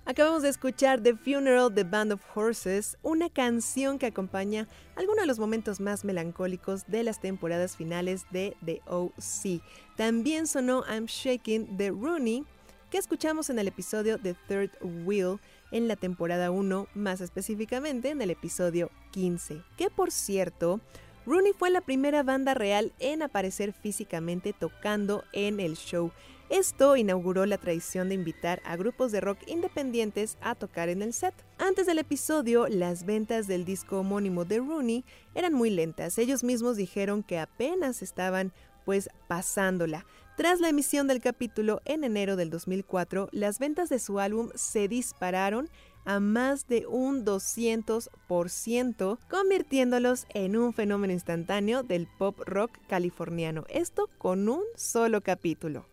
Acabamos de escuchar The Funeral de Band of Horses, una canción que acompaña algunos de los momentos más melancólicos de las temporadas finales de The O.C. También sonó I'm Shaking de Rooney, que escuchamos en el episodio The Third Wheel en la temporada 1, más específicamente en el episodio 15. Que por cierto, Rooney fue la primera banda real en aparecer físicamente tocando en el show. Esto inauguró la tradición de invitar a grupos de rock independientes a tocar en el set. Antes del episodio, las ventas del disco homónimo de Rooney eran muy lentas. Ellos mismos dijeron que apenas estaban pasándola. Tras la emisión del capítulo en enero del 2004, las ventas de su álbum se dispararon a más de un 200%, convirtiéndolos en un fenómeno instantáneo del pop rock californiano. Esto con un solo capítulo.